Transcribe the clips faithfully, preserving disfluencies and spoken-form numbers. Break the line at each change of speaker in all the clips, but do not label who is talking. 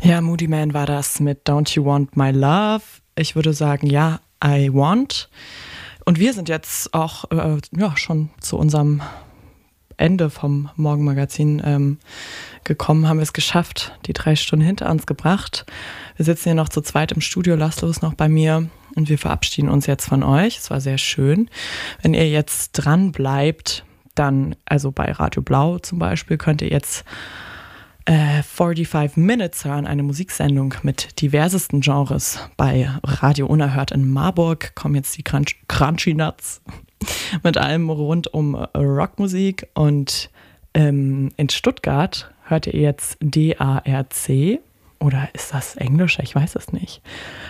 Ja, Moody Man war das mit Don't You Want My Love? Ich würde sagen, ja, I want. Und wir sind jetzt auch äh, ja, schon zu unserem Ende vom Morgenmagazin ähm, gekommen, haben wir es geschafft, die drei Stunden hinter uns gebracht. Wir sitzen hier noch zu zweit im Studio, Laszlo ist noch bei mir und wir verabschieden uns jetzt von euch. Es war sehr schön. Wenn ihr jetzt dran bleibt, dann, also bei Radio Blau zum Beispiel, könnt ihr jetzt äh, fünfundvierzig Minutes hören, eine Musiksendung mit diversesten Genres. Bei Radio Unerhört in Marburg kommen jetzt die Crunch- Crunchy Nuts mit allem rund um Rockmusik. Und ähm, in Stuttgart hört ihr jetzt D A R C. Oder ist das Englisch? Ich weiß es nicht.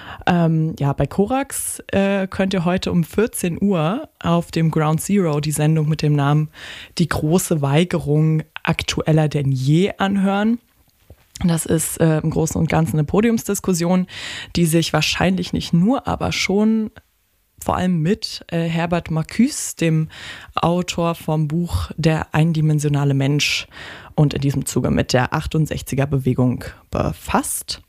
Ähm, ja, bei Korax äh, könnt ihr heute um vierzehn Uhr auf dem Ground Zero die Sendung mit dem Namen Die große Weigerung aktueller denn je anhören. Das ist äh, im Großen und Ganzen eine Podiumsdiskussion, die sich wahrscheinlich nicht nur, aber schon vor allem mit äh, Herbert Marcuse, dem Autor vom Buch Der eindimensionale Mensch und in diesem Zuge mit der achtundsechziger-Bewegung befasst.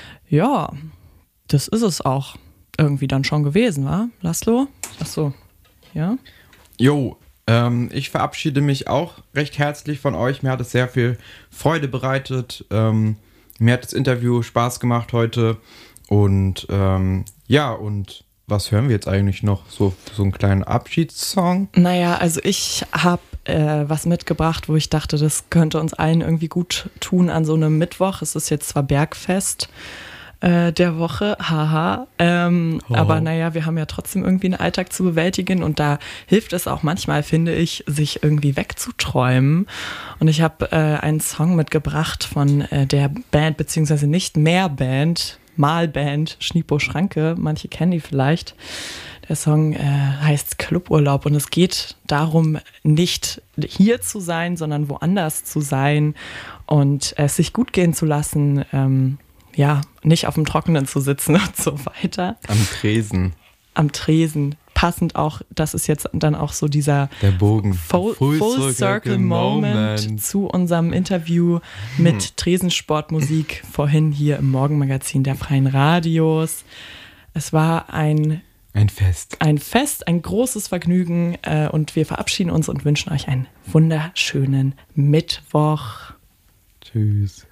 Ja, das ist es auch irgendwie dann schon gewesen, wa? Laszlo? Achso, ja?
Jo, ähm, ich verabschiede mich auch recht herzlich von euch. Mir hat es sehr viel Freude bereitet. Ähm, mir hat das Interview Spaß gemacht heute. Und ähm, ja, und was hören wir jetzt eigentlich noch? So, so einen kleinen Abschiedssong?
Naja, also ich habe äh, was mitgebracht, wo ich dachte, das könnte uns allen irgendwie gut tun an so einem Mittwoch. Es ist jetzt zwar Bergfest äh, der Woche, haha, ähm, oh. aber naja, wir haben ja trotzdem irgendwie einen Alltag zu bewältigen und da hilft es auch manchmal, finde ich, sich irgendwie wegzuträumen. Und ich habe äh, einen Song mitgebracht von äh, der Band, beziehungsweise nicht mehr Band, Malband Schniepo Schranke, manche kennen die vielleicht. Der Song äh, heißt Cluburlaub und es geht darum, nicht hier zu sein, sondern woanders zu sein und es sich gut gehen zu lassen, ähm, ja, nicht auf dem Trockenen zu sitzen und so weiter.
Am Tresen.
Am Tresen. Passend auch, das ist jetzt dann auch so dieser
Der Bogen.
Full, Full, Full Circle Moment, Moment zu unserem Interview mit hm. Tresensportmusik vorhin hier im Morgenmagazin der Freien Radios. Es war ein
Ein Fest.
Ein Fest, ein großes Vergnügen äh, und wir verabschieden uns und wünschen euch einen wunderschönen Mittwoch.
Tschüss.